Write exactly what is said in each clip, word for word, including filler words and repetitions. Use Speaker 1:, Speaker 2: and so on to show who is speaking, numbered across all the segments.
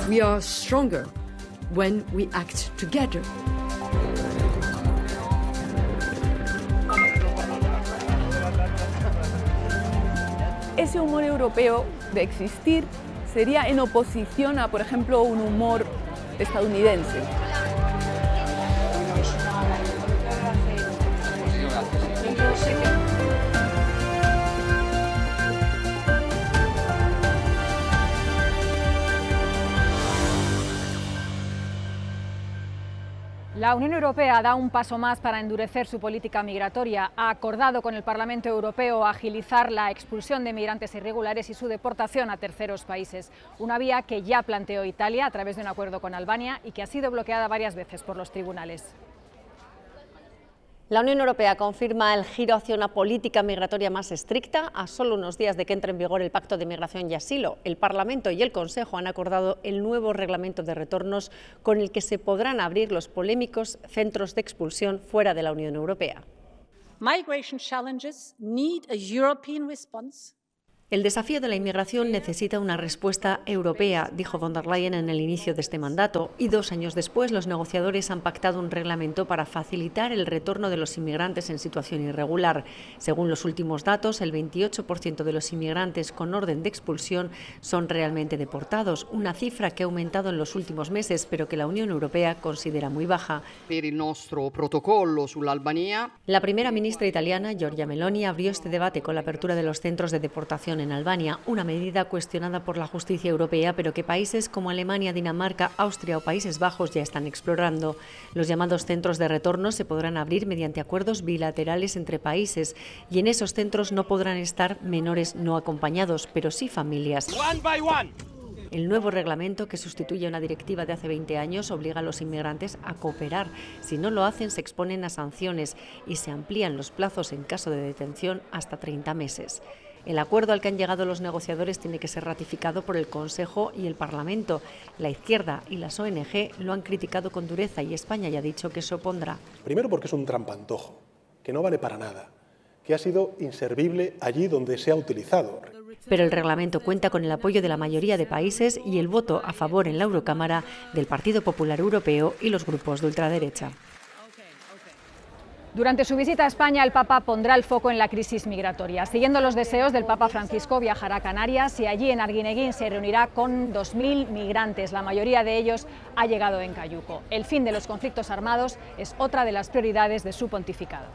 Speaker 1: We are stronger when we act together.
Speaker 2: Ese humor europeo de existir sería en oposición a, por ejemplo, un humor estadounidense.
Speaker 3: La Unión Europea da un paso más para endurecer su política migratoria. Ha acordado con el Parlamento Europeo agilizar la expulsión de migrantes irregulares y su deportación a terceros países. Una vía que ya planteó Italia a través de un acuerdo con Albania y que ha sido bloqueada varias veces por los tribunales.
Speaker 4: La Unión Europea confirma el giro hacia una política migratoria más estricta a solo unos días de que entre en vigor el Pacto de Migración y Asilo. El Parlamento y el Consejo han acordado el nuevo reglamento de retornos con el que se podrán abrir los polémicos centros de expulsión fuera de la Unión Europea.
Speaker 5: Migration challenges need a European response.
Speaker 4: El desafío de la inmigración necesita una respuesta europea, dijo von der Leyen en el inicio de este mandato, y dos años después los negociadores han pactado un reglamento para facilitar el retorno de los inmigrantes en situación irregular. Según los últimos datos, el veintiocho por ciento de los inmigrantes con orden de expulsión son realmente deportados, una cifra que ha aumentado en los últimos meses, pero que la Unión Europea considera muy baja. La primera ministra italiana, Giorgia Meloni, abrió este debate con la apertura de los centros de deportación en Albania, una medida cuestionada por la justicia europea, pero que países como Alemania, Dinamarca, Austria o Países Bajos ya están explorando. Los llamados centros de retorno se podrán abrir mediante acuerdos bilaterales entre países y en esos centros no podrán estar menores no acompañados, pero sí familias.
Speaker 6: One by one.
Speaker 4: El nuevo reglamento, que sustituye una directiva de hace veinte años, obliga a los inmigrantes a cooperar. Si no lo hacen, se exponen a sanciones y se amplían los plazos en caso de detención hasta treinta meses. El acuerdo al que han llegado los negociadores tiene que ser ratificado por el Consejo y el Parlamento. La izquierda y las O N G lo han criticado con dureza y España ya ha dicho que se opondrá.
Speaker 7: Primero porque es un trampantojo, que no vale para nada, que ha sido inservible allí donde se ha utilizado.
Speaker 4: Pero el reglamento cuenta con el apoyo de la mayoría de países y el voto a favor en la Eurocámara del Partido Popular Europeo y los grupos de ultraderecha.
Speaker 3: Durante su visita a España, el Papa pondrá el foco en la crisis migratoria. Siguiendo los deseos del Papa Francisco, viajará a Canarias y allí en Arguineguín se reunirá con dos mil migrantes. La mayoría de ellos ha llegado en Cayuco. El fin de los conflictos armados es otra de las prioridades de su pontificado.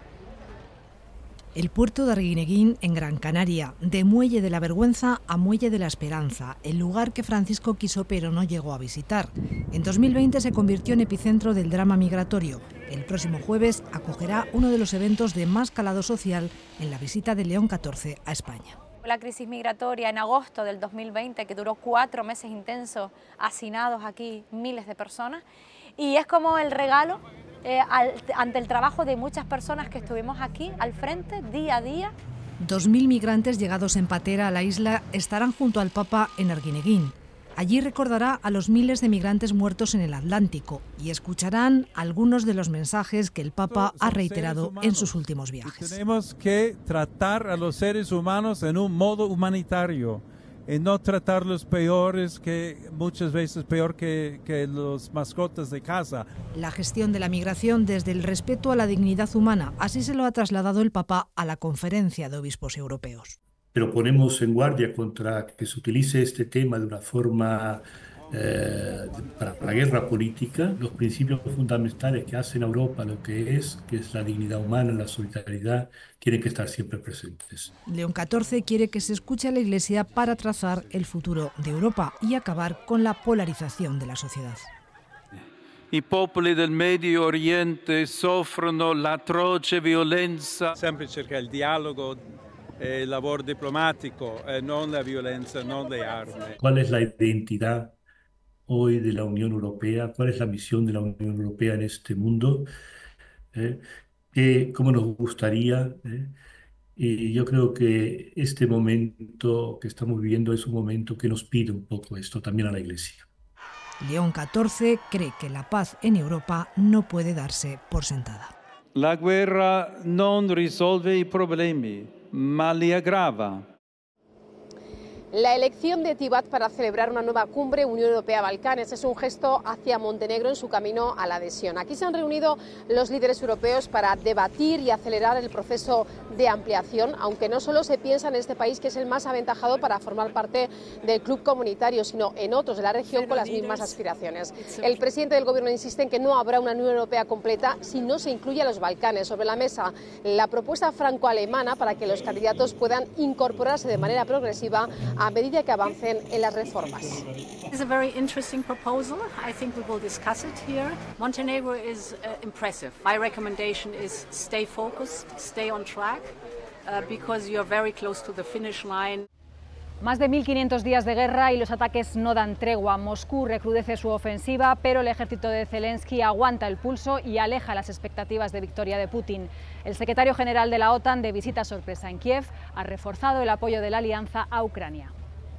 Speaker 8: El puerto de Arguineguín, en Gran Canaria, de Muelle de la Vergüenza a Muelle de la Esperanza, el lugar que Francisco quiso pero no llegó a visitar. En dos mil veinte se convirtió en epicentro del drama migratorio. El próximo jueves acogerá uno de los eventos de más calado social en la visita de León catorce a España.
Speaker 9: La crisis migratoria en agosto del dos mil veinte, que duró cuatro meses intensos, hacinados aquí miles de personas, y es como el regalo eh, al, ante el trabajo de muchas personas que estuvimos aquí al frente día a día.
Speaker 8: Dos mil migrantes llegados en patera a la isla estarán junto al Papa en Arguineguín. Allí recordará a los miles de migrantes muertos en el Atlántico y escucharán algunos de los mensajes que el Papa ha reiterado en sus últimos viajes.
Speaker 10: Tenemos que tratar a los seres humanos en un modo humanitario y no tratarlos peores, que muchas veces peor que, que los mascotas de casa.
Speaker 8: La gestión de la migración desde el respeto a la dignidad humana, así se lo ha trasladado el Papa a la Conferencia de Obispos Europeos.
Speaker 11: Pero ponemos en guardia contra que se utilice este tema de una forma eh, para la guerra política. Los principios fundamentales que hacen a Europa lo que es, que es la dignidad humana, la solidaridad, tienen que estar siempre presentes.
Speaker 8: León catorce quiere que se escuche a la Iglesia para trazar el futuro de Europa y acabar con la polarización de la sociedad.
Speaker 12: I popoli del Medio Oriente soffrono l'atroce violenza.
Speaker 10: Sempre cerca il dialogo, el labor diplomático, eh, no la violencia, no de armas.
Speaker 11: ¿Cuál es la identidad hoy de la Unión Europea? ¿Cuál es la misión de la Unión Europea en este mundo? Eh, que, ¿Cómo nos gustaría? Eh? Y yo creo que este momento que estamos viviendo es un momento que nos pide un poco esto también a la Iglesia.
Speaker 8: León catorce cree que la paz en Europa no puede darse por sentada.
Speaker 12: La guerra non risolve i problemi, ma li aggrava.
Speaker 6: La elección de Tibat para celebrar una nueva cumbre Unión Europea-Balcanes es un gesto hacia Montenegro en su camino a la adhesión. Aquí se han reunido los líderes europeos para debatir y acelerar el proceso de ampliación, aunque no solo se piensa en este país, que es el más aventajado para formar parte del club comunitario, sino en otros de la región con las mismas aspiraciones. El presidente del gobierno insiste en que no habrá una Unión Europea completa si no se incluye a los Balcanes. Sobre la mesa, la propuesta franco-alemana para que los candidatos puedan incorporarse de manera progresiva a medida que avancen en las reformas.
Speaker 5: It's a very interesting proposal. I think we will discuss it here. Montenegro is uh, impressive. My recommendation is stay focused, stay on track, uh, because you're very close to the finish line.
Speaker 3: Más de mil quinientos días de guerra y los ataques no dan tregua. Moscú recrudece su ofensiva, pero el ejército de Zelensky aguanta el pulso y aleja las expectativas de victoria de Putin. El secretario general de la OTAN, de visita sorpresa en Kiev, ha reforzado el apoyo de la alianza a Ucrania.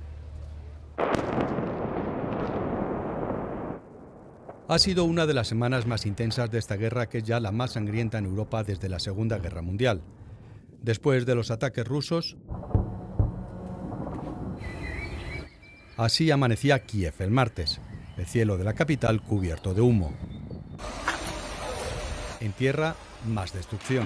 Speaker 13: Ha sido una de las semanas más intensas de esta guerra, que es ya la más sangrienta en Europa desde la Segunda Guerra Mundial. Después de los ataques rusos, así amanecía Kiev el martes, el cielo de la capital cubierto de humo. En tierra, más destrucción.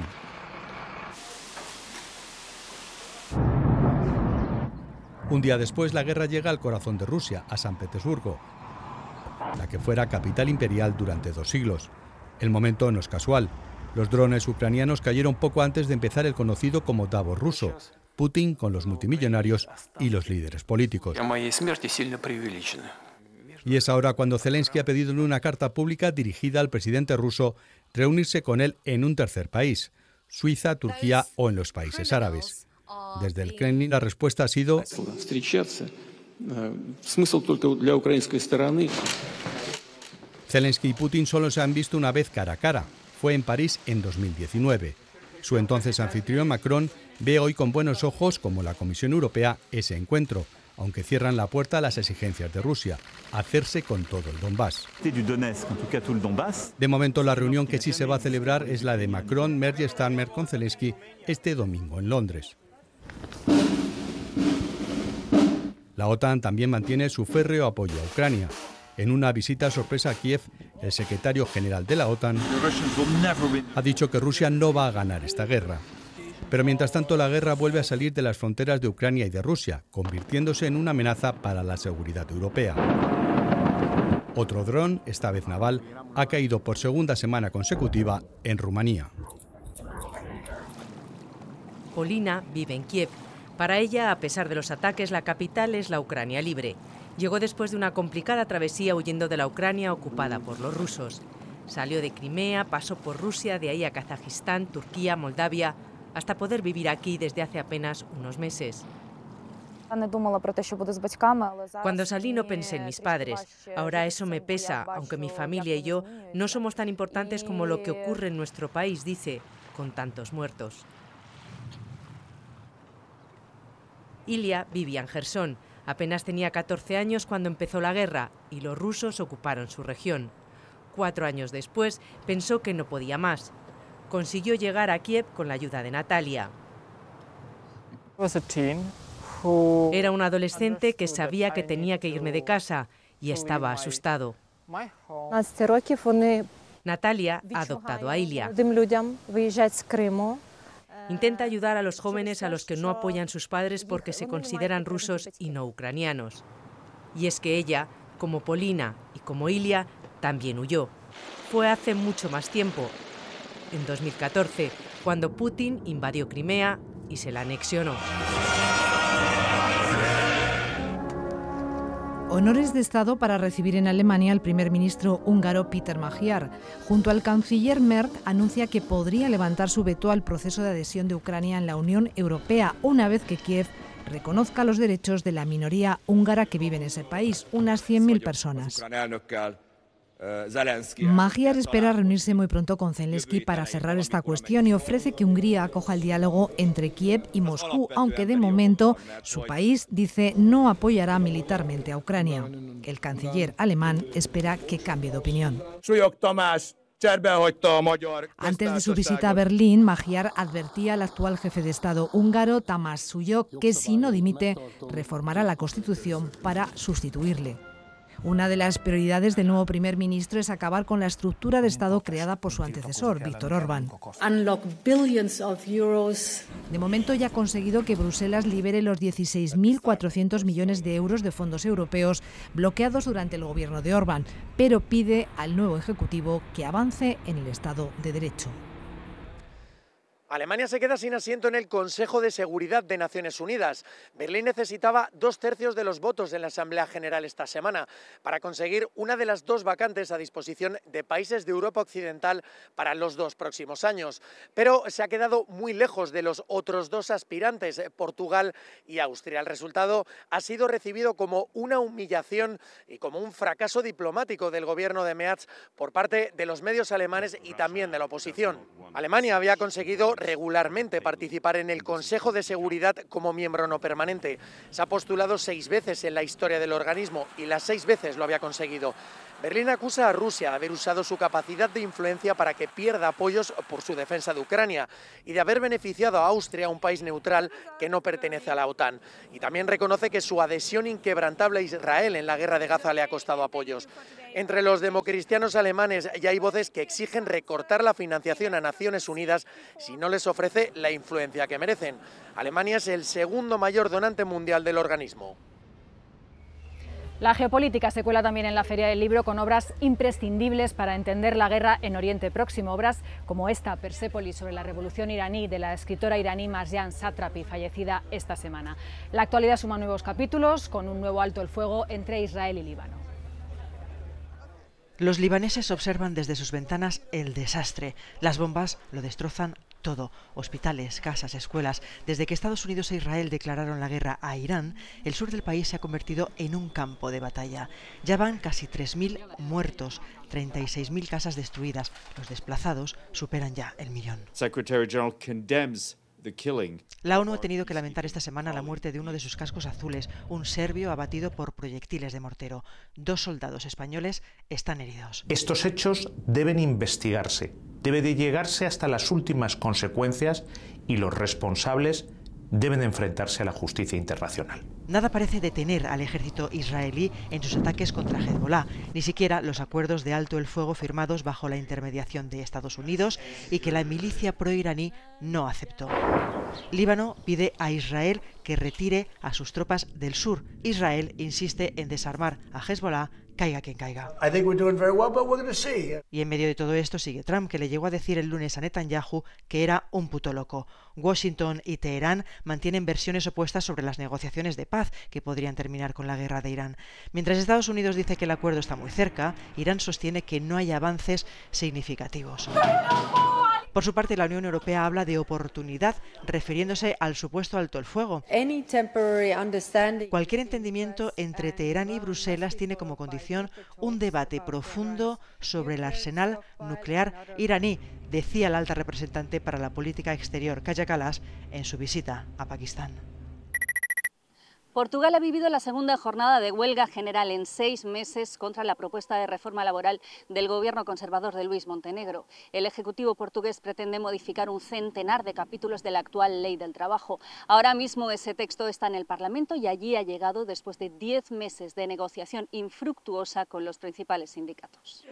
Speaker 13: Un día después, la guerra llega al corazón de Rusia, a San Petersburgo, la que fuera capital imperial durante dos siglos. El momento no es casual. Los drones ucranianos cayeron poco antes de empezar el conocido como Davos ruso, Putin con los multimillonarios y los líderes políticos. Y es ahora cuando Zelensky ha pedido en una carta pública dirigida al presidente ruso reunirse con él en un tercer país, Suiza, Turquía o en los países árabes. Desde el Kremlin la respuesta ha sido: Zelensky y Putin solo se han visto una vez cara a cara. Fue en París en dos mil diecinueve. Su entonces anfitrión Macron ve hoy con buenos ojos, como la Comisión Europea, ese encuentro, aunque cierran la puerta a las exigencias de Rusia, hacerse con todo el Donbass. De momento, la reunión que sí se va a celebrar es la de Macron, Merkel y Starmer con Zelensky este domingo en Londres. La OTAN también mantiene su férreo apoyo a Ucrania. En una visita sorpresa a Kiev, el secretario general de la OTAN ha dicho que Rusia no va a ganar esta guerra. Pero mientras tanto, la guerra vuelve a salir de las fronteras de Ucrania y de Rusia, convirtiéndose en una amenaza para la seguridad europea. Otro dron, esta vez naval, ha caído por segunda semana consecutiva en Rumanía.
Speaker 14: Polina vive en Kiev. Para ella, a pesar de los ataques, la capital es la Ucrania libre. Llegó después de una complicada travesía huyendo de la Ucrania ocupada por los rusos. Salió de Crimea, pasó por Rusia, de ahí a Kazajistán, Turquía, Moldavia, hasta poder vivir aquí desde hace apenas unos meses. Cuando salí no pensé en mis padres. Ahora eso me pesa, aunque mi familia y yo no somos tan importantes como lo que ocurre en nuestro país, dice, con tantos muertos. Ilia vivía en Jersón. Apenas tenía catorce años cuando empezó la guerra y los rusos ocuparon su región. Cuatro años después pensó que no podía más. Consiguió llegar a Kiev con la ayuda de Natalia. Era un adolescente que sabía que tenía que irme de casa y estaba asustado. Natalia ha adoptado a Ilia. Intenta ayudar a los jóvenes a los que no apoyan sus padres porque se consideran rusos y no ucranianos. Y es que ella, como Polina y como Ilia, también huyó. Fue hace mucho más tiempo, en dos mil catorce, cuando Putin invadió Crimea y se la anexionó.
Speaker 8: Honores de Estado para recibir en Alemania al primer ministro húngaro Péter Magyar. Junto al canciller Merk anuncia que podría levantar su veto al proceso de adhesión de Ucrania en la Unión Europea una vez que Kiev reconozca los derechos de la minoría húngara que vive en ese país, unas cien mil personas. Magyar espera reunirse muy pronto con Zelensky para cerrar esta cuestión y ofrece que Hungría acoja el diálogo entre Kiev y Moscú, aunque de momento su país dice no apoyará militarmente a Ucrania. El canciller alemán espera que cambie de opinión. Antes de su visita a Berlín, Magyar advertía al actual jefe de Estado húngaro, Tamás Suyok, que si no dimite, reformará la Constitución para sustituirle. Una de las prioridades del nuevo primer ministro es acabar con la estructura de Estado creada por su antecesor, Viktor Orbán. De momento ya ha conseguido que Bruselas libere los dieciséis mil cuatrocientos millones de euros de fondos europeos bloqueados durante el gobierno de Orbán, pero pide al nuevo Ejecutivo que avance en el Estado de Derecho.
Speaker 15: Alemania se queda sin asiento en el Consejo de Seguridad de Naciones Unidas. Berlín necesitaba dos tercios de los votos en la Asamblea General esta semana para conseguir una de las dos vacantes a disposición de países de Europa Occidental para los dos próximos años. Pero se ha quedado muy lejos de los otros dos aspirantes, Portugal y Austria. El resultado ha sido recibido como una humillación y como un fracaso diplomático del gobierno de Merz por parte de los medios alemanes y también de la oposición. Alemania había conseguido regularmente participar en el Consejo de Seguridad como miembro no permanente. Se ha postulado seis veces en la historia del organismo y las seis veces lo había conseguido. Berlín acusa a Rusia de haber usado su capacidad de influencia para que pierda apoyos por su defensa de Ucrania y de haber beneficiado a Austria, un país neutral que no pertenece a la OTAN. Y también reconoce que su adhesión inquebrantable a Israel en la guerra de Gaza le ha costado apoyos. Entre los democristianos alemanes ya hay voces que exigen recortar la financiación a Naciones Unidas si no les ofrece la influencia que merecen. Alemania es el segundo mayor donante mundial del organismo.
Speaker 3: La geopolítica se cuela también en la Feria del Libro con obras imprescindibles para entender la guerra en Oriente Próximo. Obras como esta, Persépolis, sobre la revolución iraní, de la escritora iraní Marjane Satrapi, fallecida esta semana. La actualidad suma nuevos capítulos con un nuevo alto el fuego entre Israel y Líbano.
Speaker 16: Los libaneses observan desde sus ventanas el desastre. Las bombas lo destrozan todo. Hospitales, casas, escuelas. Desde que Estados Unidos e Israel declararon la guerra a Irán, el sur del país se ha convertido en un campo de batalla. Ya van casi tres mil muertos, treinta y seis mil casas destruidas. Los desplazados superan ya el millón.
Speaker 17: Secretary General condemns the killing.
Speaker 16: La ONU ha tenido que lamentar esta semana la muerte de uno de sus cascos azules, un serbio abatido por proyectiles de mortero. Dos soldados españoles están heridos.
Speaker 18: Estos hechos deben investigarse, debe de llegarse hasta las últimas consecuencias y los responsables deben enfrentarse a la justicia internacional.
Speaker 16: Nada parece detener al ejército israelí en sus ataques contra Hezbollah, ni siquiera los acuerdos de alto el fuego firmados bajo la intermediación de Estados Unidos y que la milicia proiraní no aceptó. Líbano pide a Israel que retire a sus tropas del sur. Israel insiste en desarmar a Hezbollah, caiga quien caiga.
Speaker 19: I think we're doing very well, but we're going to see.
Speaker 16: Y en medio de todo esto sigue Trump, que le llegó a decir el lunes a Netanyahu que era un puto loco. Washington y Teherán mantienen versiones opuestas sobre las negociaciones de paz que podrían terminar con la guerra de Irán. Mientras Estados Unidos dice que el acuerdo está muy cerca, Irán sostiene que no hay avances significativos. Por su parte, la Unión Europea habla de oportunidad, refiriéndose al supuesto alto el fuego. Cualquier entendimiento entre Teherán y Bruselas tiene como condición un debate profundo sobre el arsenal nuclear iraní, decía la alta representante para la política exterior, Kaja Kallas, en su visita a Pakistán.
Speaker 20: Portugal ha vivido la segunda jornada de huelga general en seis meses contra la propuesta de reforma laboral del gobierno conservador de Luís Montenegro. El Ejecutivo portugués pretende modificar un centenar de capítulos de la actual Ley del Trabajo. Ahora mismo ese texto está en el Parlamento y allí ha llegado después de diez meses de negociación infructuosa con los principales sindicatos.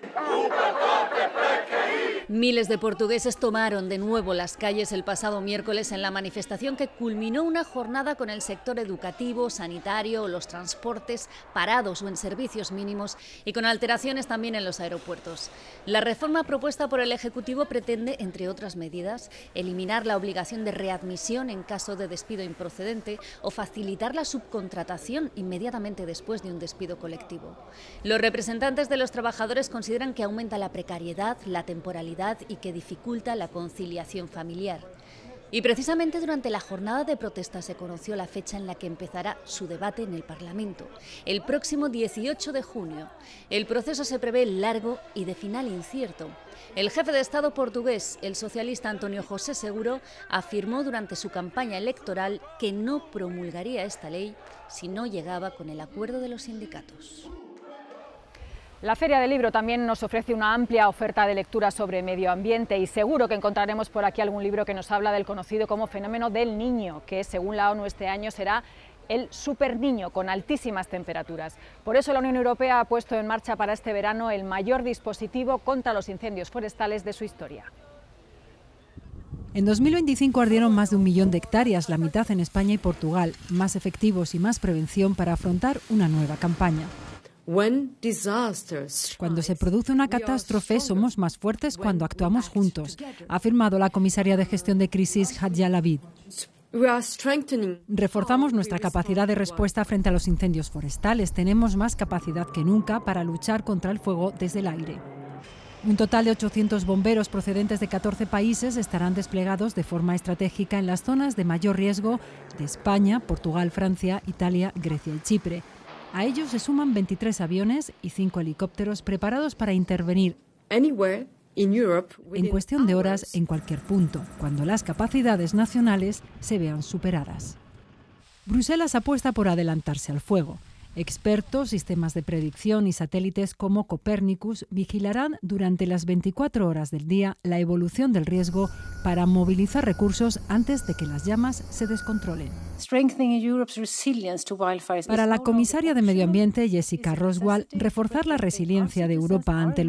Speaker 21: Miles de portugueses tomaron de nuevo las calles el pasado miércoles en la manifestación que culminó una jornada con el sector educativo, sanitario o los transportes parados o en servicios mínimos y con alteraciones también en los aeropuertos. La reforma propuesta por el Ejecutivo pretende, entre otras medidas, eliminar la obligación de readmisión en caso de despido improcedente o facilitar la subcontratación inmediatamente después de un despido colectivo. Los representantes de los trabajadores consideran que aumenta la precariedad, la temporalidad y que dificulta la conciliación familiar. Y precisamente durante la jornada de protesta se conoció la fecha en la que empezará su debate en el Parlamento, el próximo dieciocho de junio. El proceso se prevé largo y de final incierto. El jefe de Estado portugués, el socialista António José Seguro, afirmó durante su campaña electoral que no promulgaría esta ley si no llegaba con el acuerdo de los sindicatos.
Speaker 3: La Feria del Libro también nos ofrece una amplia oferta de lectura sobre medio ambiente y seguro que encontraremos por aquí algún libro que nos habla del conocido como fenómeno del Niño, que según la ONU este año será el superniño con altísimas temperaturas. Por eso la Unión Europea ha puesto en marcha para este verano el mayor dispositivo contra los incendios forestales de su historia.
Speaker 1: En dos mil veinticinco ardieron más de un millón de hectáreas, la mitad en España y Portugal, más efectivos y más prevención para afrontar una nueva campaña. Cuando se produce una catástrofe, somos más fuertes cuando actuamos juntos, ha afirmado la comisaria de gestión de crisis, Hadja Lavid. Reforzamos nuestra capacidad de respuesta frente a los incendios forestales. Tenemos más capacidad que nunca para luchar contra el fuego desde el aire. Un total de ochocientos bomberos procedentes de catorce países estarán desplegados de forma estratégica en las zonas de mayor riesgo de España, Portugal, Francia, Italia, Grecia y Chipre. A ellos se suman veintitrés aviones y cinco helicópteros preparados para intervenir en cuestión de horas en cualquier punto, cuando las capacidades nacionales se vean superadas. Bruselas apuesta por adelantarse al fuego. Expertos, sistemas de predicción y satélites como Copernicus vigilarán durante las veinticuatro horas del día la evolución del riesgo para movilizar recursos antes de que las llamas se descontrolen. Para la comisaria de Medio Ambiente, Jessica Roswell, reforzar la resiliencia de Europa ante